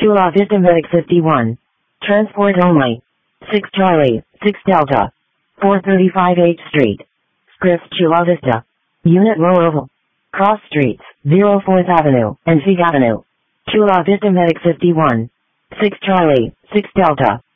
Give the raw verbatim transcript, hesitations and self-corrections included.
Chula Vista Medic fifty-one. Transport only. six Charlie, six Delta. four thirty-five H Street. Scripps Chula Vista. Unit Row Oval. Cross Streets, zero fourth Avenue, and Fig Avenue. Chula Vista Medic fifty-one. six Charlie, six Delta.